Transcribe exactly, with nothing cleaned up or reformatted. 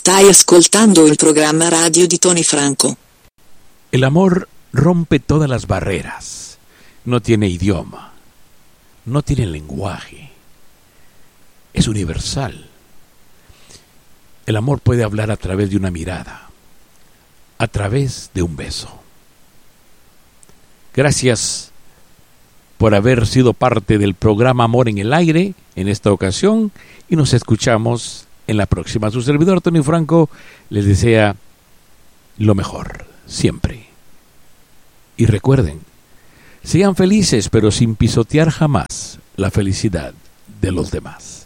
Stai ascoltando il programma radio di Tony Franco. El amor rompe todas las barreras. No tiene idioma. No tiene lenguaje. Es universal. El amor puede hablar a través de una mirada, a través de un beso. Gracias por haber sido parte del programa Amor en el Aire en esta ocasión y nos escuchamos en la próxima. Su servidor Tony Franco les desea lo mejor, siempre. Y recuerden, sean felices pero sin pisotear jamás la felicidad de los demás.